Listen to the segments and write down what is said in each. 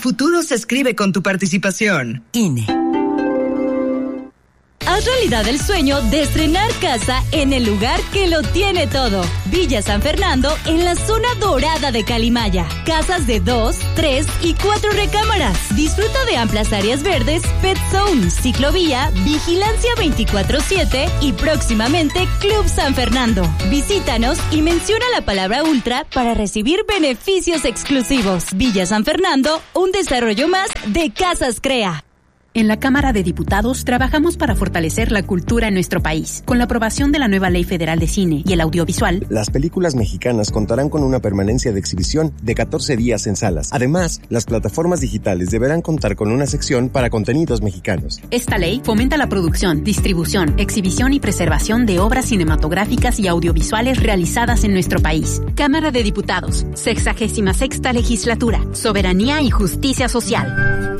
futuro se escribe con tu participación. INE. Haz realidad el sueño de estrenar casa en el lugar que lo tiene todo. Villa San Fernando, en la zona dorada de Calimaya. Casas de 2, 3 y 4 recámaras. Disfruta de amplias áreas verdes, pet zone, ciclovía, vigilancia 24/7 y próximamente Club San Fernando. Visítanos y menciona la palabra ultra para recibir beneficios exclusivos. Villa San Fernando, un desarrollo más de Casas Crea. En la Cámara de Diputados trabajamos para fortalecer la cultura en nuestro país. Con la aprobación de la nueva Ley Federal de Cine y el Audiovisual, las películas mexicanas contarán con una permanencia de exhibición de 14 días en salas. Además, las plataformas digitales deberán contar con una sección para contenidos mexicanos. Esta ley fomenta la producción, distribución, exhibición y preservación de obras cinematográficas y audiovisuales realizadas en nuestro país. Cámara de Diputados, 66ª Legislatura, Soberanía y Justicia Social.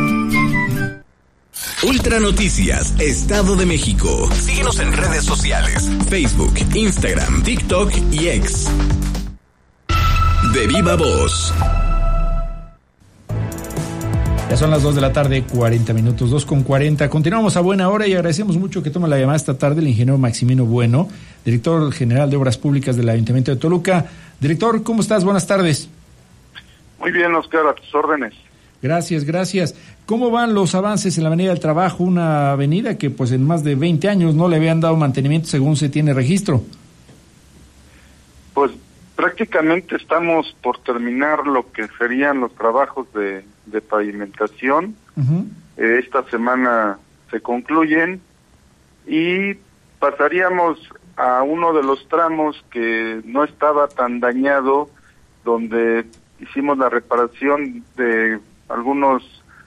Ultra Noticias, Estado de México. Síguenos en redes sociales, Facebook, Instagram, TikTok y X. De viva voz. Ya son las 2 de la tarde, 40 minutos, 2:40. Continuamos a buena hora y agradecemos mucho que toma la llamada esta tarde el ingeniero Maximino Bueno, director general de Obras Públicas del Ayuntamiento de Toluca. Director, ¿cómo estás? Buenas tardes. Muy bien, Oscar, a tus órdenes. Gracias. ¿Cómo van los avances en la Avenida del Trabajo? Una avenida que pues en más de 20 años no le habían dado mantenimiento según se tiene registro. Pues prácticamente estamos por terminar lo que serían los trabajos de pavimentación. Uh-huh. Esta semana se concluyen y pasaríamos a uno de los tramos que no estaba tan dañado, donde hicimos la reparación de algunos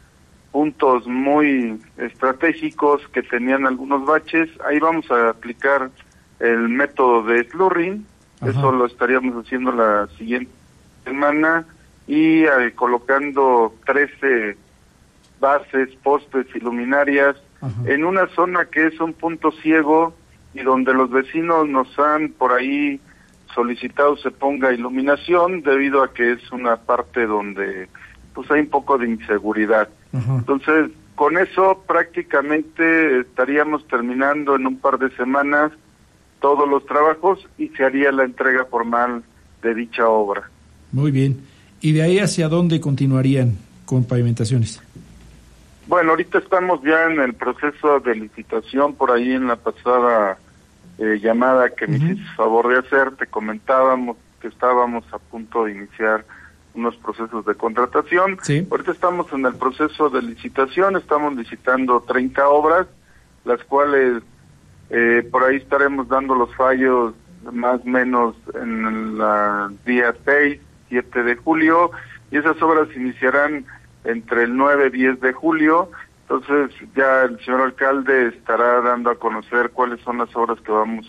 puntos muy estratégicos que tenían algunos baches. Ahí vamos a aplicar el método de slurring. Ajá. Eso lo estaríamos haciendo la siguiente semana y colocando 13 bases, postes y luminarias. Ajá. En una zona que es un punto ciego y donde los vecinos nos han por ahí solicitado se ponga iluminación, debido a que es una parte donde pues hay un poco de inseguridad. Uh-huh. Entonces, con eso prácticamente estaríamos terminando en un par de semanas todos los trabajos y se haría la entrega formal de dicha obra. Muy bien. ¿Y de ahí hacia dónde continuarían con pavimentaciones? Bueno, ahorita estamos ya en el proceso de licitación. Por ahí en la pasada llamada que me hiciste favor de hacer, te comentábamos que estábamos a punto de iniciar unos procesos de contratación. Sí. Ahorita estamos en el proceso de licitación, estamos licitando 30 obras, las cuales por ahí estaremos dando los fallos más o menos en el día 6, 7 de julio, y esas obras iniciarán entre el 9 y 10 de julio. Entonces ya el señor alcalde estará dando a conocer cuáles son las obras que vamos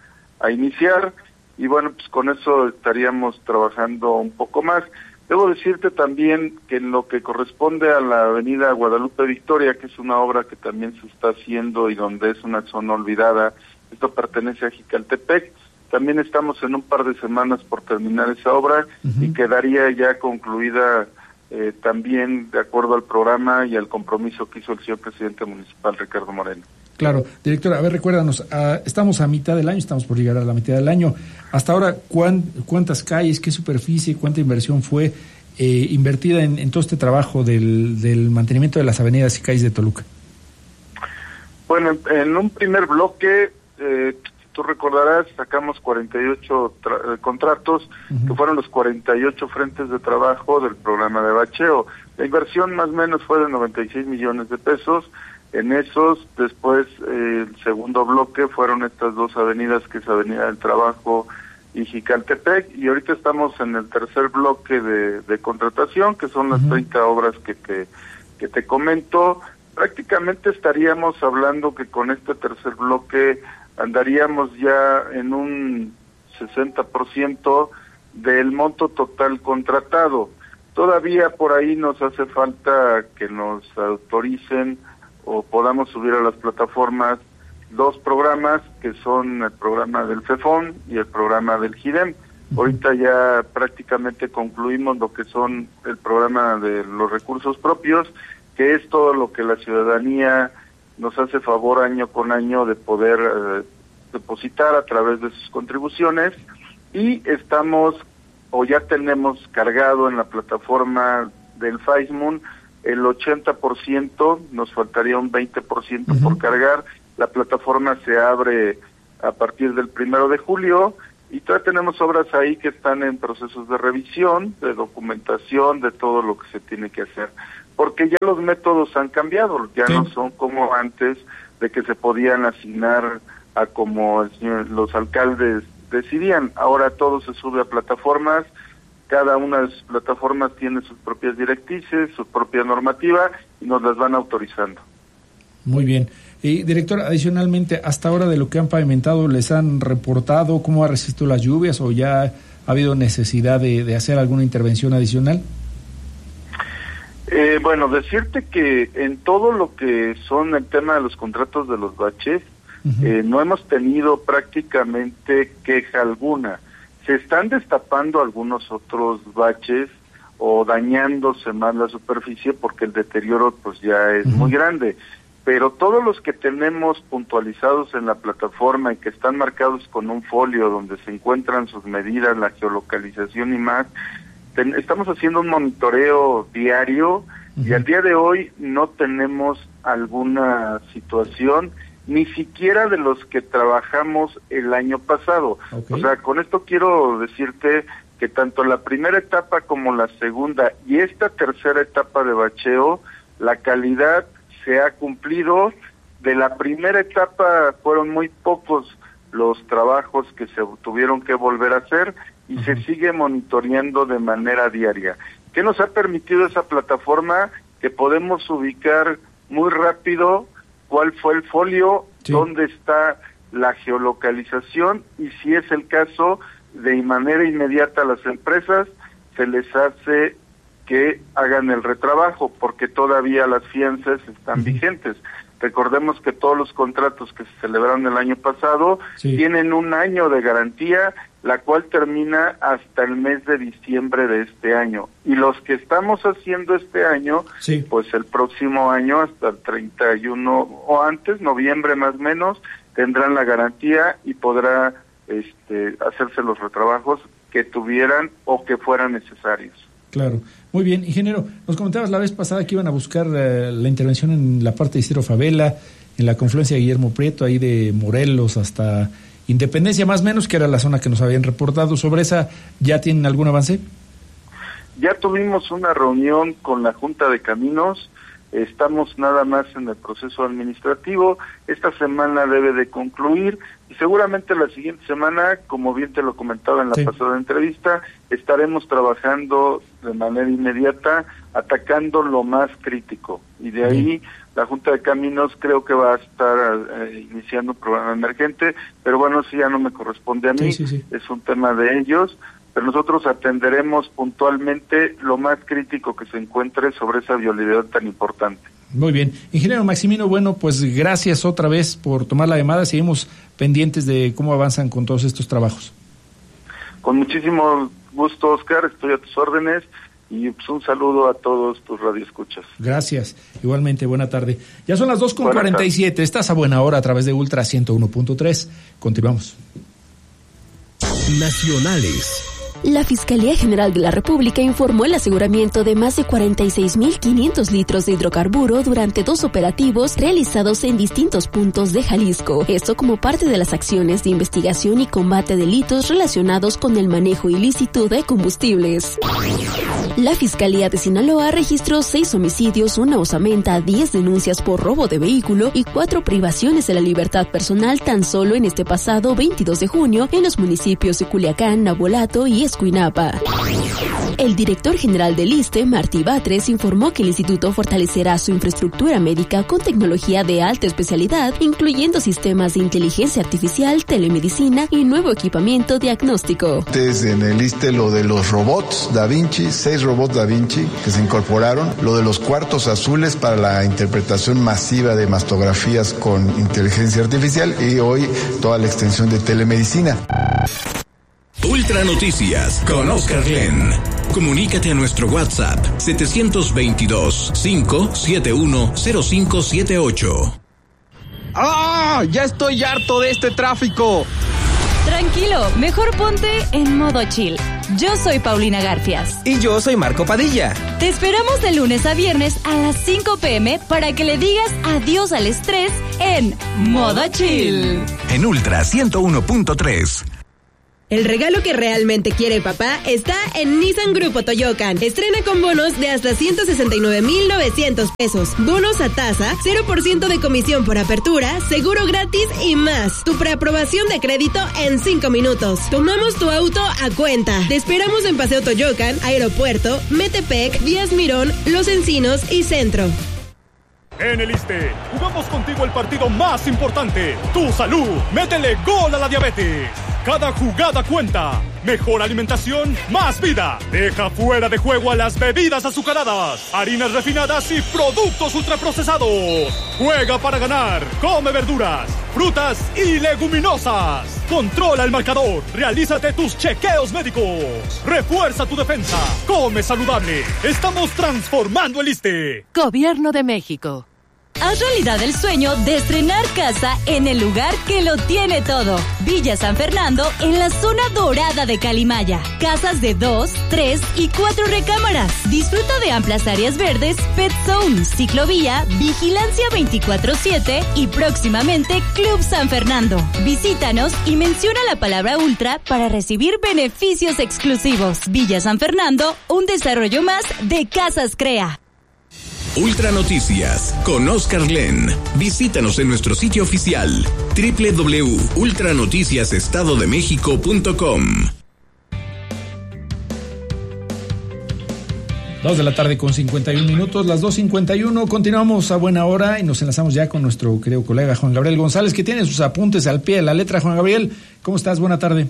a iniciar, y bueno, pues con eso estaríamos trabajando un poco más. Debo decirte también que en lo que corresponde a la avenida Guadalupe Victoria, que es una obra que también se está haciendo y donde es una zona olvidada, esto pertenece a Jicaltepec, también estamos en un par de semanas por terminar esa obra y quedaría ya concluida también de acuerdo al programa y al compromiso que hizo el señor presidente municipal, Ricardo Moreno. Claro, director, a ver, recuérdanos, estamos a mitad del año, estamos por llegar a la mitad del año. Hasta ahora, ¿cuántas calles, qué superficie, cuánta inversión fue invertida en todo este trabajo del mantenimiento de las avenidas y calles de Toluca? Bueno, en un primer bloque, tú recordarás, sacamos 48 contratos, que fueron los 48 frentes de trabajo del programa de bacheo. La inversión más o menos fue de 96 millones de pesos. En esos, después, el segundo bloque fueron estas dos avenidas, que es Avenida del Trabajo y Jicaltepec, y ahorita estamos en el tercer bloque de contratación, que son las 30 obras que te comento. Prácticamente estaríamos hablando que con este tercer bloque andaríamos ya en un 60% del monto total contratado. Todavía por ahí nos hace falta que nos autoricen o podamos subir a las plataformas dos programas, que son el programa del FEFON y el programa del GIDEM. Ahorita ya prácticamente concluimos lo que son el programa de los recursos propios, que es todo lo que la ciudadanía nos hace favor año con año de poder depositar a través de sus contribuciones, y estamos o ya tenemos cargado en la plataforma del FAISMUN el 80%, nos faltaría un 20% por cargar. La plataforma se abre a partir del 1 de julio y todavía tenemos obras ahí que están en procesos de revisión, de documentación, de todo lo que se tiene que hacer, porque ya los métodos han cambiado, ya no son como antes de que se podían asignar a como los alcaldes decidían. Ahora todo se sube a plataformas, cada una de sus plataformas tiene sus propias directrices, su propia normativa y nos las van autorizando. Muy bien. Director, adicionalmente, hasta ahora de lo que han pavimentado, ¿les han reportado cómo ha resistido las lluvias o ya ha habido necesidad de hacer alguna intervención adicional? Bueno, decirte que en todo lo que son el tema de los contratos de los baches, no hemos tenido prácticamente queja alguna. Se están destapando algunos otros baches o dañándose más la superficie porque el deterioro pues ya es muy grande, pero todos los que tenemos puntualizados en la plataforma y que están marcados con un folio donde se encuentran sus medidas, la geolocalización y más, estamos haciendo un monitoreo diario y al día de hoy no tenemos alguna situación, ni siquiera de los que trabajamos el año pasado. O sea, con esto quiero decirte que tanto la primera etapa como la segunda y esta tercera etapa de bacheo, la calidad se ha cumplido. De la primera etapa fueron muy pocos los trabajos que se tuvieron que volver a hacer y se sigue monitoreando de manera diaria. ¿Qué nos ha permitido esa plataforma? Que podemos ubicar muy rápido cuál fue el folio, dónde está la geolocalización y si es el caso, de manera inmediata a las empresas se les hace que hagan el retrabajo porque todavía las fianzas están vigentes. Recordemos que todos los contratos que se celebraron el año pasado tienen un año de garantía, la cual termina hasta el mes de diciembre de este año. Y los que estamos haciendo este año, pues el próximo año, hasta el 31 o antes, noviembre más o menos, tendrán la garantía y podrá hacerse los retrabajos que tuvieran o que fueran necesarios. Claro. Muy bien, ingeniero, nos comentabas la vez pasada que iban a buscar la intervención en la parte de Isidro Fabela, en la confluencia de Guillermo Prieto, ahí de Morelos hasta Independencia, más o menos, que era la zona que nos habían reportado. ¿Sobre esa ya tienen algún avance? Ya tuvimos una reunión con la Junta de Caminos, estamos nada más en el proceso administrativo, esta semana debe de concluir y seguramente la siguiente semana, como bien te lo comentaba en la pasada entrevista, estaremos trabajando de manera inmediata, atacando lo más crítico y de ahí la Junta de Caminos creo que va a estar iniciando un programa emergente, pero bueno, eso ya no me corresponde a mí, es un tema de ellos. Pero nosotros atenderemos puntualmente lo más crítico que se encuentre sobre esa vialidad tan importante. Muy bien. Ingeniero Maximino, bueno, pues gracias otra vez por tomar la llamada. Seguimos pendientes de cómo avanzan con todos estos trabajos. Con muchísimo gusto, Oscar, estoy a tus órdenes y pues, un saludo a todos tus radioescuchas. Gracias. Igualmente, buena tarde. Ya son las 2:47. Estás a buena hora a través de Ultra 101.3. Continuamos. Nacionales. La Fiscalía General de la República informó el aseguramiento de más de 46.500 litros de hidrocarburo durante 2 operativos realizados en distintos puntos de Jalisco. Esto como parte de las acciones de investigación y combate a delitos relacionados con el manejo ilícito de combustibles. La Fiscalía de Sinaloa registró 6 homicidios, una osamenta, 10 denuncias por robo de vehículo y 4 privaciones de la libertad personal tan solo en este pasado 22 de junio en los municipios de Culiacán, Nabolato y Escuinapa. El director general del ISSSTE, Martí Batres, informó que el instituto fortalecerá su infraestructura médica con tecnología de alta especialidad, incluyendo sistemas de inteligencia artificial, telemedicina y nuevo equipamiento diagnóstico. Desde en el ISSSTE lo de los robots Da Vinci, 6 robots Da Vinci que se incorporaron, lo de los cuartos azules para la interpretación masiva de mastografías con inteligencia artificial y hoy toda la extensión de telemedicina. Ultra Noticias con Oscar Glenn. Comunícate a nuestro WhatsApp 722-571-0578. ¡Ah! Ya estoy harto de este tráfico. Tranquilo, mejor ponte en modo chill. Yo soy Paulina Garfias. Y yo soy Marco Padilla. Te esperamos de lunes a viernes a las 5 p.m. para que le digas adiós al estrés en modo chill. En Ultra 101.3. El regalo que realmente quiere papá está en Nissan Grupo Toyocan. Estrena con bonos de hasta 169,900 pesos. Bonos a tasa, 0% de comisión por apertura, seguro gratis y más. Tu preaprobación de crédito en 5 minutos. Tomamos tu auto a cuenta. Te esperamos en Paseo Toyocan, Aeropuerto, Metepec, Díaz Mirón, Los Encinos y Centro. En el ISSSTE, jugamos contigo el partido más importante, tu salud. Métele gol a la diabetes. Cada jugada cuenta. Mejor alimentación, más vida. Deja fuera de juego a las bebidas azucaradas, harinas refinadas y productos ultraprocesados. Juega para ganar. Come verduras, frutas y leguminosas. Controla el marcador. Realízate tus chequeos médicos. Refuerza tu defensa. Come saludable. Estamos transformando el ISSSTE. Gobierno de México. Haz realidad el sueño de estrenar casa en el lugar que lo tiene todo. Villa San Fernando, en la zona dorada de Calimaya. Casas de 2, 3 y 4 recámaras. Disfruta de amplias áreas verdes, Pet Zone, ciclovía, vigilancia 24/7 y próximamente Club San Fernando. Visítanos y menciona la palabra Ultra para recibir beneficios exclusivos. Villa San Fernando, un desarrollo más de Casas Crea. Ultra Noticias con Oscar Glenn. Visítanos en nuestro sitio oficial www.ultranoticiasestadodemexico.com. 2 de la tarde con 51 minutos, las 2:51. Continuamos a buena hora y nos enlazamos ya con nuestro querido colega Juan Gabriel González, que tiene sus apuntes al pie de la letra. Juan Gabriel, ¿cómo estás? Buena tarde.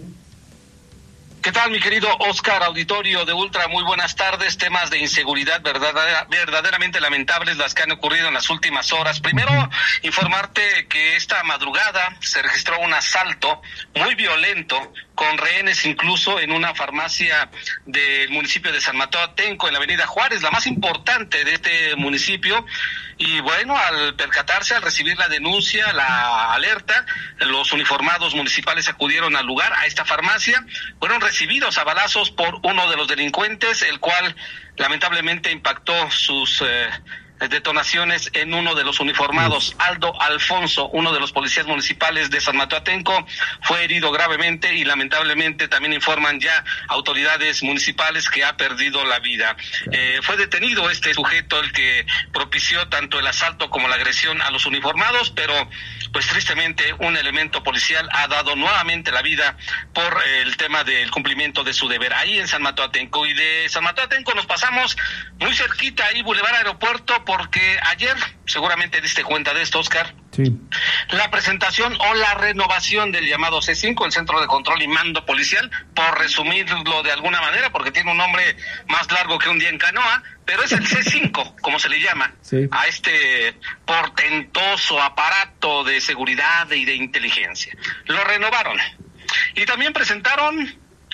¿Qué tal, mi querido Oscar, auditorio de Ultra? Muy buenas tardes. Temas de inseguridad verdaderamente lamentables las que han ocurrido en las últimas horas. Primero, informarte que esta madrugada se registró un asalto muy violento, con rehenes incluso, en una farmacia del municipio de San Mateo Atenco, en la avenida Juárez, la más importante de este municipio. Y bueno, al percatarse, al recibir la denuncia, la alerta, los uniformados municipales acudieron al lugar, a esta farmacia. Fueron recibidos a balazos por uno de los delincuentes, el cual lamentablemente impactó sus detonaciones en uno de los uniformados. Aldo Alfonso, uno de los policías municipales de San Mateo Atenco, fue herido gravemente y lamentablemente también informan ya autoridades municipales que ha perdido la vida. Fue detenido este sujeto, el que propició tanto el asalto como la agresión a los uniformados, pero pues tristemente un elemento policial ha dado nuevamente la vida por el tema del cumplimiento de su deber ahí en San Mateo Atenco. Y de San Mateo Atenco nos pasamos muy cerquita ahí, Boulevard Aeropuerto, porque ayer, seguramente diste cuenta de esto, Oscar, sí, la presentación o la renovación del llamado C5, el Centro de Control y Mando Policial, por resumirlo de alguna manera, porque tiene un nombre más largo que un día en canoa, pero es el C5, como se le llama, sí, a este portentoso aparato de seguridad y de inteligencia. Lo renovaron. Y también presentaron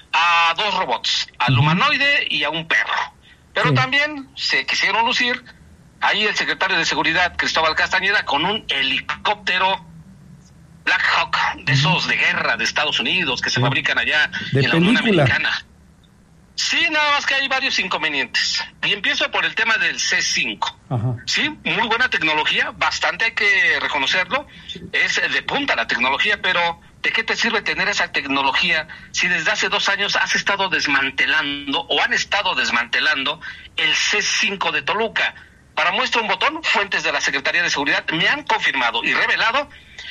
a 2 robots, al humanoide y a un perro. Pero sí, también se quisieron lucir ahí el secretario de Seguridad, Cristóbal Castañeda, con un helicóptero Black Hawk, de esos de guerra de Estados Unidos, que se fabrican allá en la Unión Americana. Sí, nada más que hay varios inconvenientes. Y empiezo por el tema del C5. Ajá. Sí, muy buena tecnología, bastante hay que reconocerlo. Es de punta la tecnología, pero ¿de qué te sirve tener esa tecnología si desde hace 2 años has estado desmantelando o han estado desmantelando el C5 de Toluca? Para muestra un botón, fuentes de la Secretaría de Seguridad me han confirmado y revelado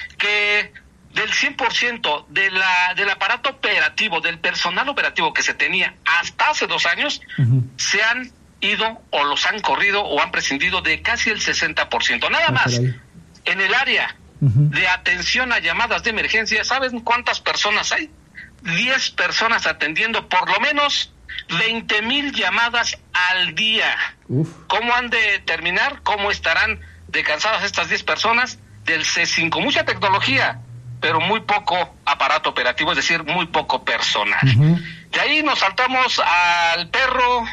que del 100% del aparato operativo, del personal operativo que se tenía hasta hace 2 años, se han ido o los han corrido o han prescindido de casi el 60%. Nada más, en el área de atención a llamadas de emergencia, ¿saben cuántas personas hay? 10 personas atendiendo por lo menos 20,000 llamadas al día. ¿Cómo han de terminar? ¿Cómo estarán de cansadas estas 10 personas del C5? Mucha tecnología, pero muy poco aparato operativo, es decir, muy poco personal. De ahí nos saltamos al perro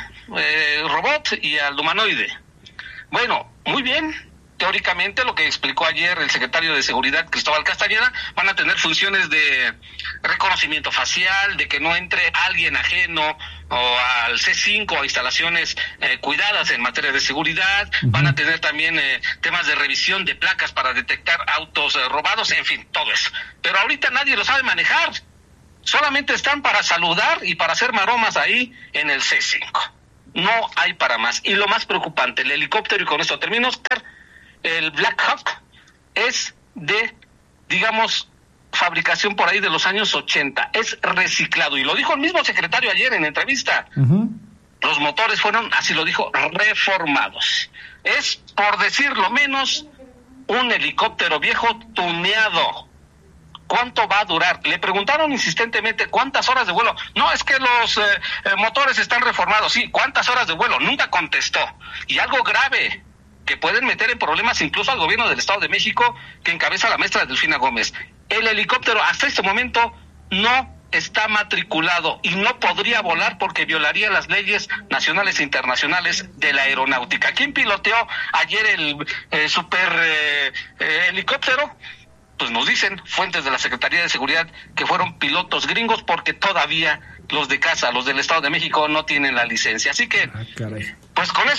robot y al humanoide. Bueno, muy bien. Teóricamente, lo que explicó ayer el secretario de Seguridad, Cristóbal Castañeda, van a tener funciones de reconocimiento facial, de que no entre alguien ajeno o al C5 o instalaciones cuidadas en materia de seguridad. Van a tener también temas de revisión de placas para detectar autos robados, en fin, todo eso. Pero ahorita nadie lo sabe manejar. Solamente están para saludar y para hacer maromas ahí en el C5. No hay para más. Y lo más preocupante, el helicóptero, y con esto termino, Oscar, el Black Hawk es de, digamos, fabricación por ahí de los años 80. Es reciclado. Y lo dijo el mismo secretario ayer en entrevista. Los motores fueron, así lo dijo, reformados. Es, por decirlo menos, un helicóptero viejo tuneado. ¿Cuánto va a durar? Le preguntaron insistentemente cuántas horas de vuelo. No, es que los motores están reformados. Sí, ¿cuántas horas de vuelo? Nunca contestó. Y algo grave, que pueden meter en problemas incluso al gobierno del Estado de México, que encabeza la maestra Delfina Gómez. El helicóptero hasta este momento no está matriculado y no podría volar porque violaría las leyes nacionales e internacionales de la aeronáutica. ¿Quién piloteó ayer el super helicóptero? Pues nos dicen fuentes de la Secretaría de Seguridad que fueron pilotos gringos, porque todavía los de casa, los del Estado de México, no tienen la licencia. Así que, pues con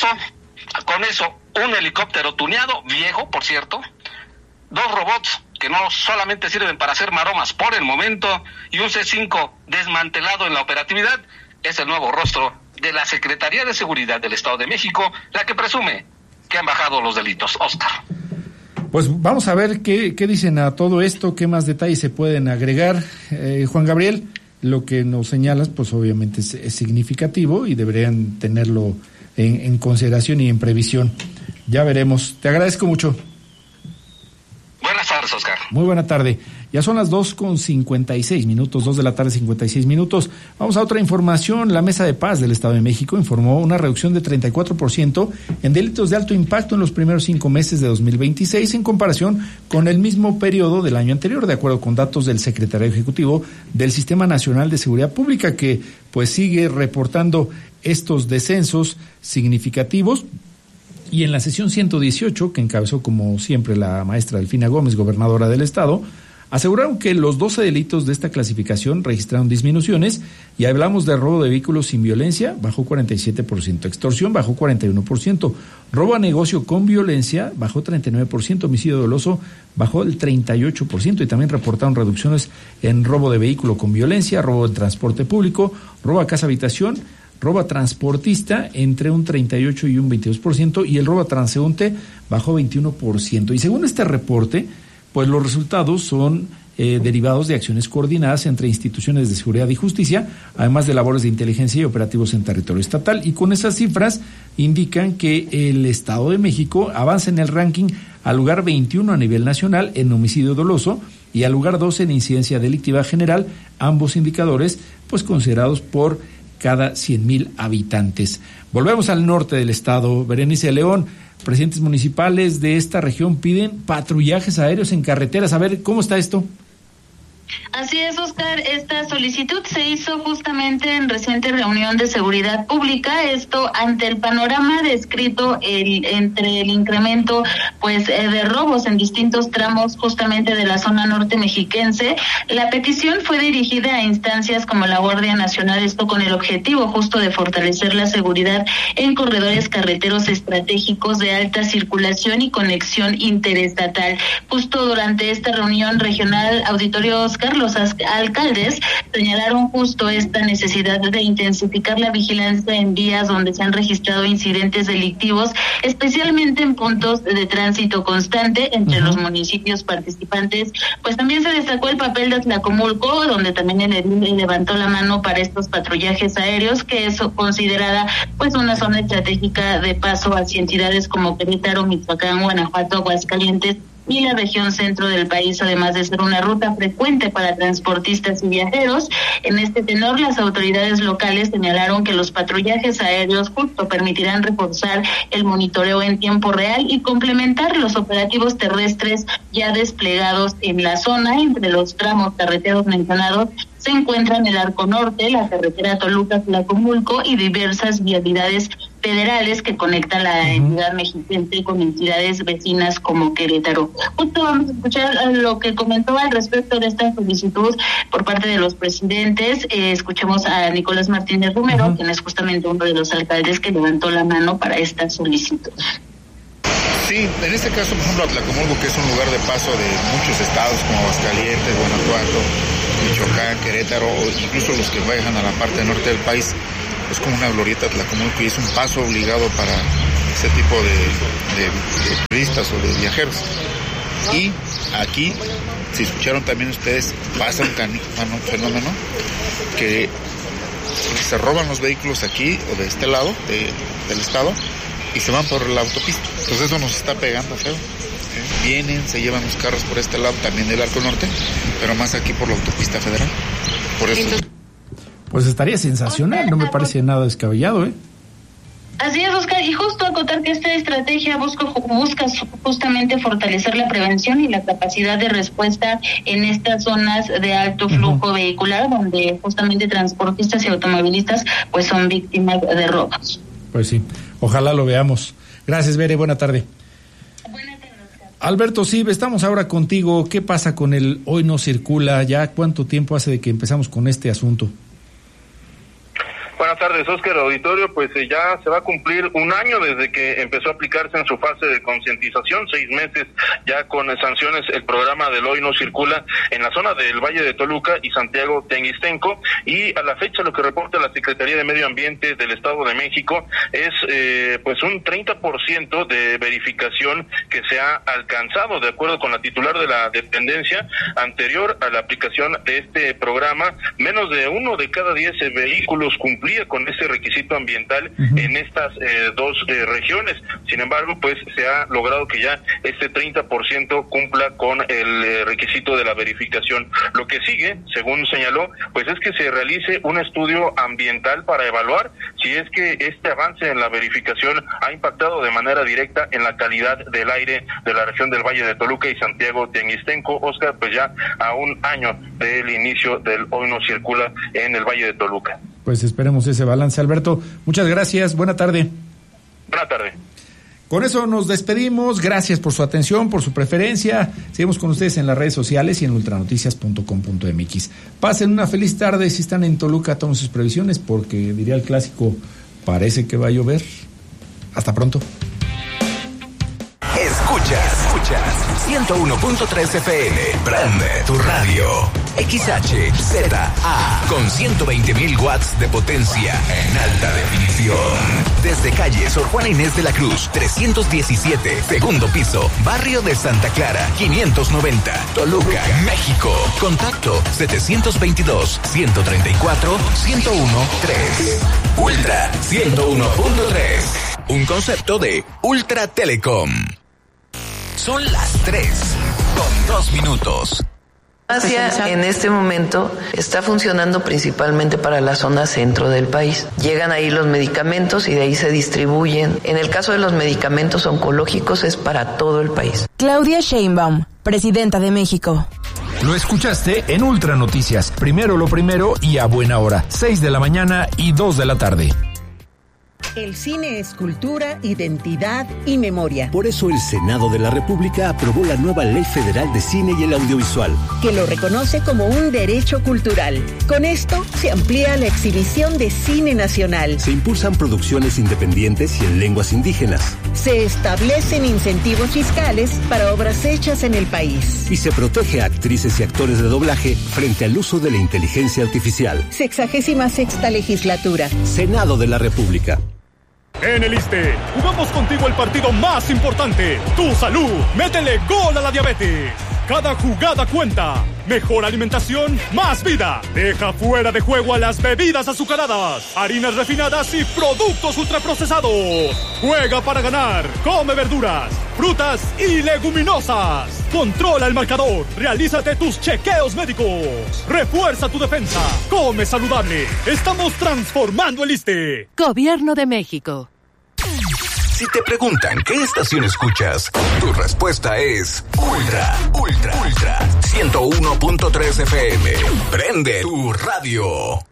eso, un helicóptero tuneado, viejo, por cierto, 2 robots que no solamente sirven para hacer maromas por el momento, y un C5 desmantelado en la operatividad, es el nuevo rostro de la Secretaría de Seguridad del Estado de México, la que presume que han bajado los delitos. Oscar. Pues vamos a ver qué dicen a todo esto, qué más detalles se pueden agregar. Juan Gabriel, lo que nos señalas, pues obviamente es significativo y deberían tenerlo en consideración y en previsión. Ya veremos. Te agradezco mucho. Buenas tardes, Oscar. Muy buena tarde. Ya son las 2:56, 2 de la tarde, 56 minutos. Vamos a otra información. La Mesa de Paz del Estado de México informó una reducción de 34% en delitos de alto impacto en los primeros 5 meses de 2026 en comparación con el mismo periodo del año anterior, de acuerdo con datos del Secretario Ejecutivo del Sistema Nacional de Seguridad Pública, que pues sigue reportando estos descensos significativos. Y en la sesión 118, que encabezó como siempre la maestra Delfina Gómez, gobernadora del estado, aseguraron que los 12 delitos de esta clasificación registraron disminuciones, y hablamos de robo de vehículos sin violencia, bajó 47%, extorsión bajó 41%, robo a negocio con violencia bajó 39%, homicidio doloso bajó el 38%, y también reportaron reducciones en robo de vehículo con violencia, robo en transporte público, robo a casa habitación, robo a transportista entre un 38 y un 22%, y el robo a transeúnte bajó 21%. Y según este reporte, pues los resultados son derivados de acciones coordinadas entre instituciones de seguridad y justicia, además de labores de inteligencia y operativos en territorio estatal. Y con esas cifras indican que el Estado de México avanza en el ranking al lugar 21 a nivel nacional en homicidio doloso y al lugar 12 en incidencia delictiva general, ambos indicadores pues considerados por cada 100,000 habitantes. Volvemos al norte del estado. Berenice León, presidentes municipales de esta región piden patrullajes aéreos en carreteras. A ver, ¿cómo está esto? Así es, Oscar. Esta solicitud se hizo justamente en reciente reunión de seguridad pública. Esto ante el panorama descrito entre el incremento, pues, de robos en distintos tramos justamente de la zona norte mexiquense. La petición fue dirigida a instancias como la Guardia Nacional, esto con el objetivo justo de fortalecer la seguridad en corredores carreteros estratégicos de alta circulación y conexión interestatal. Justo durante esta reunión regional, Auditorio Oscar, los alcaldes señalaron justo esta necesidad de intensificar la vigilancia en vías donde se han registrado incidentes delictivos, especialmente en puntos de tránsito constante entre los municipios participantes. Pues también se destacó el papel de Tlacomulco, donde también el edil levantó la mano para estos patrullajes aéreos, que es considerada pues una zona estratégica de paso hacia entidades como Querétaro, Michoacán, Guanajuato, Aguascalientes y la región centro del país, además de ser una ruta frecuente para transportistas y viajeros. En este tenor, las autoridades locales señalaron que los patrullajes aéreos justo permitirán reforzar el monitoreo en tiempo real y complementar los operativos terrestres ya desplegados en la zona. Entre los tramos carreteros mencionados se encuentran el Arco Norte, la carretera Toluca-Tlacomulco y diversas vialidades federales que conectan la entidad mexiquense con entidades vecinas como Querétaro. Justo vamos a escuchar lo que comentó al respecto de esta solicitud por parte de los presidentes. Escuchemos a Nicolás Martínez Romero, quien es justamente uno de los alcaldes que levantó la mano para esta solicitud. Sí, en este caso, por ejemplo, Atlacomulco, que es un lugar de paso de muchos estados como Aguascalientes, Guanajuato, Michoacán, Querétaro, o incluso los que viajan a la parte norte del país, es como una glorieta Atlacomulco y es un paso obligado para ese tipo de turistas o de viajeros. Y aquí, si escucharon también ustedes, pasa un fenómeno que se roban los vehículos aquí o de este lado del estado y se van por la autopista. Entonces eso nos está pegando feo. Vienen, se llevan los carros por este lado también del Arco Norte, pero más aquí por la autopista federal. Por eso. Pues estaría sensacional, no me parece nada descabellado, ¿eh? Así es, Oscar, y justo acotar que esta estrategia busca justamente fortalecer la prevención y la capacidad de respuesta en estas zonas de alto flujo vehicular, donde justamente transportistas y automovilistas pues son víctimas de robos. Pues sí, ojalá lo veamos. Gracias, Bere, buena tarde. Buenas tardes, Oscar. Alberto Sib, estamos ahora contigo. ¿Qué pasa con el Hoy No Circula? ¿Ya cuánto tiempo hace de que empezamos con este asunto? Buenas tardes, Oscar, auditorio. Pues ya se va a cumplir un año desde que empezó a aplicarse en su fase de concientización, 6 meses ya con sanciones el programa del Hoy No Circula en la zona del Valle de Toluca y Santiago Tenguistenco, y a la fecha lo que reporta la Secretaría de Medio Ambiente del Estado de México es pues un 30% de verificación que se ha alcanzado, de acuerdo con la titular de la dependencia. Anterior a la aplicación de este programa, menos de 1 de cada 10 vehículos cumplía con ese requisito ambiental en estas dos regiones. Sin embargo, pues se ha logrado que ya este 30% cumpla con el requisito de la verificación. Lo que sigue, según señaló, pues es que se realice un estudio ambiental para evaluar si es que este avance en la verificación ha impactado de manera directa en la calidad del aire de la región del Valle de Toluca y Santiago Tenguistenco. Oscar, pues ya a un año del inicio del Hoy No Circula en el Valle de Toluca. Pues esperemos ese balance, Alberto. Muchas gracias, buena tarde. Buena tarde. Con eso nos despedimos, gracias por su atención, por su preferencia. Seguimos con ustedes en las redes sociales y en ultranoticias.com.mx. Pasen una feliz tarde. Si están en Toluca, tomen sus previsiones porque, diría el clásico, parece que va a llover. Hasta pronto. Escuchas 101.3 FM, prende tu radio. XHZA con 120,000 watts de potencia en alta definición. Desde calle Sor Juana Inés de la Cruz, 317, segundo piso, barrio de Santa Clara, 590, Toluca, México. Contacto 722-134-1013. Ultra 101.3. Un concepto de Ultra Telecom. Son las 3:02. En este momento está funcionando principalmente para la zona centro del país. Llegan ahí los medicamentos y de ahí se distribuyen. En el caso de los medicamentos oncológicos es para todo el país. Claudia Sheinbaum, presidenta de México. Lo escuchaste en Ultra Noticias. Primero lo primero y a buena hora. 6 de la mañana y 2 de la tarde. El cine es cultura, identidad y memoria. Por eso el Senado de la República aprobó la nueva Ley Federal de Cine y el Audiovisual, que lo reconoce como un derecho cultural. Con esto se amplía la exhibición de cine nacional. Se impulsan producciones independientes y en lenguas indígenas. Se establecen incentivos fiscales para obras hechas en el país. Y se protege a actrices y actores de doblaje frente al uso de la inteligencia artificial. 66ª legislatura. Senado de la República. En el ISSSTE, jugamos contigo el partido más importante, tu salud. Métele gol a la diabetes. Cada jugada cuenta. Mejor alimentación, más vida. Deja fuera de juego a las bebidas azucaradas, harinas refinadas y productos ultraprocesados. Juega para ganar. Come verduras, frutas y leguminosas. Controla el marcador. Realízate tus chequeos médicos. Refuerza tu defensa. Come saludable. Estamos transformando el ISSSTE. Gobierno de México. Si te preguntan qué estación escuchas, tu respuesta es Ultra 101.3 FM. Prende tu radio.